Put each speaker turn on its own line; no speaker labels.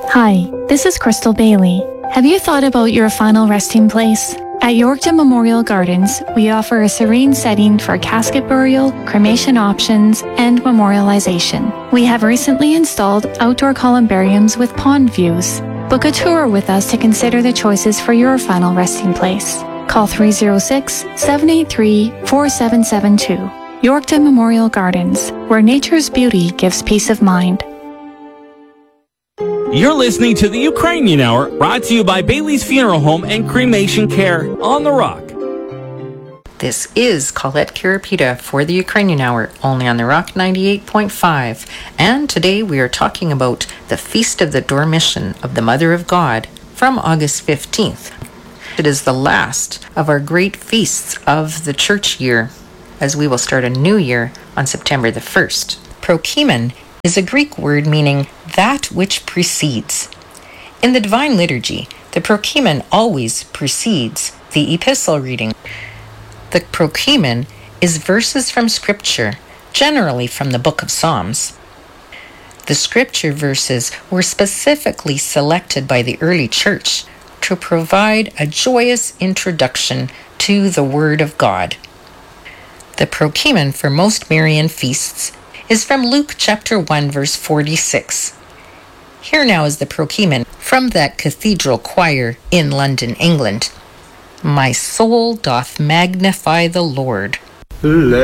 Hi, this is Crystal Bailey. Have you thought about your final resting place? At Yorkton Memorial Gardens, we offer a serene setting for casket burial, cremation options, and memorialization. We have recently installed outdoor columbariums with pond views. Book a tour with us to consider the choices for your final resting place. Call 306-783-4772. Yorkton Memorial Gardens, where nature's beauty gives peace of mind.
You're listening to the Ukrainian Hour, brought to you by Bailey's Funeral Home and Cremation Care on The Rock.
This is Colette Kiripita for the Ukrainian Hour, only on The Rock 98.5. And today we are talking about the Feast of the Dormition of the Mother of God from August 15th. It is the last of our great feasts of the church year, as we will start a new year on September the 1st. Prokeimen is a Greek word meaning that which precedes. In the Divine Liturgy, the prokeimen always precedes the epistle reading. The prokeimen is verses from Scripture, generally from the Book of Psalms. The Scripture verses were specifically selected by the early church to provide a joyous introduction to the Word of God. The prokeimen for most Marian feasts is from Luke chapter 1, verse 46. Here now is the prokeimen from that cathedral choir in London, England. My soul doth magnify the Lord.